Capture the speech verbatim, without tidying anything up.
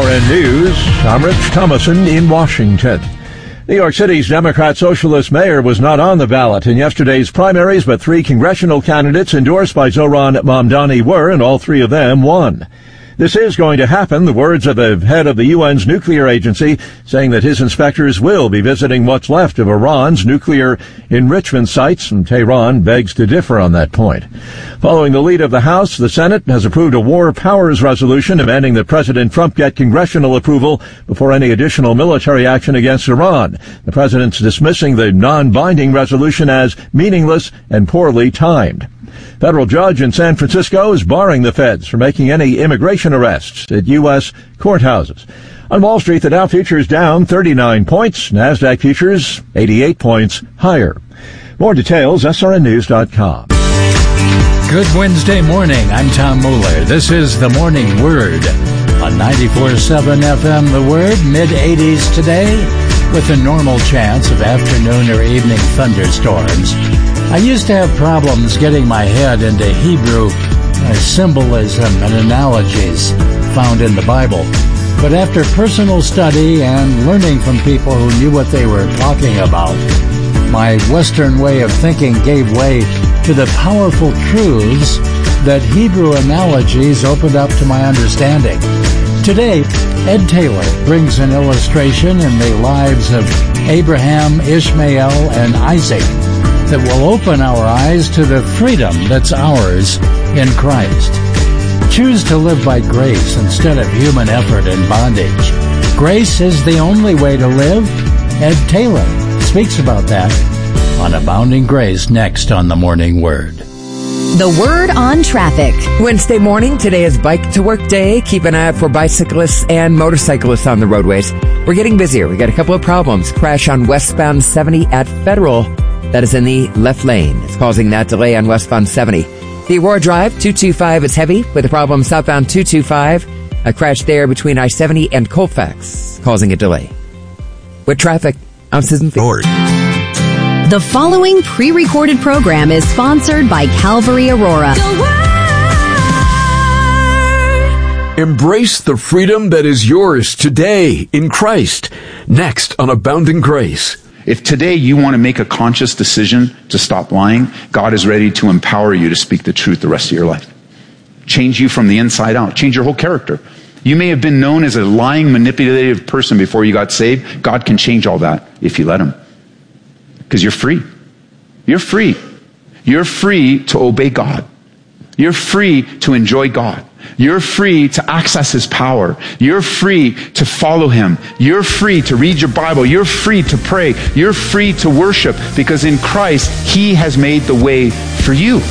R N News, I'm Rich Thomason in Washington. New York City's Democrat Socialist mayor was not on the ballot in yesterday's primaries, but three congressional candidates endorsed by Zohran Mamdani were, and all three of them won. This is going to happen, the words of the head of the U N's nuclear agency, saying that his inspectors will be visiting what's left of Iran's nuclear enrichment sites, and Tehran begs to differ on that point. Following the lead of the House, the Senate has approved a war powers resolution demanding that President Trump get congressional approval before any additional military action against Iran. The president's dismissing the non-binding resolution as meaningless and poorly timed. Federal judge in San Francisco is barring the feds from making any immigration arrests at U S courthouses. On Wall Street, the Dow futures down thirty-nine points, NASDAQ futures eighty-eight points higher. More details, S R N news dot com. Good Wednesday morning. I'm Tom Mueller. This is The Morning Word on ninety-four point seven F M. The Word, mid-eighties today, with a normal chance of afternoon or evening thunderstorms. I used to have problems getting my head into Hebrew uh, symbolism and analogies found in the Bible. But after personal study and learning from people who knew what they were talking about, my Western way of thinking gave way to the powerful truths that Hebrew analogies opened up to my understanding. Today, Ed Taylor brings an illustration in the lives of Abraham, Ishmael, and Isaac that will open our eyes to the freedom that's ours in Christ. Choose to live by grace instead of human effort and bondage. Grace is the only way to live. Ed Taylor speaks about that on Abounding Grace next on The Morning Word. The Word on Traffic. Wednesday morning, today is Bike to Work Day. Keep an eye out for bicyclists and motorcyclists on the roadways. We're getting busier. We got a couple of problems. Crash on westbound seventy at Federal. That is in the left lane. It's causing that delay on westbound seventy. The Aurora Drive, two twenty-five is heavy with a problem southbound two twenty-five. A crash there between I seventy and Colfax, causing a delay. With traffic, I'm Susan Ford. The following pre-recorded program is sponsored by Calvary Aurora. Embrace the freedom that is yours today in Christ. Next on Abounding Grace. If today you want to make a conscious decision to stop lying, God is ready to empower you to speak the truth the rest of your life. Change you from the inside out. Change your whole character. You may have been known as a lying, manipulative person before you got saved. God can change all that if you let him. Because you're free. You're free. You're free to obey God. You're free to enjoy God. You're free to access his power. You're free to follow him. You're free to read your Bible. You're free to pray. You're free to worship because in Christ, he has made the way for you.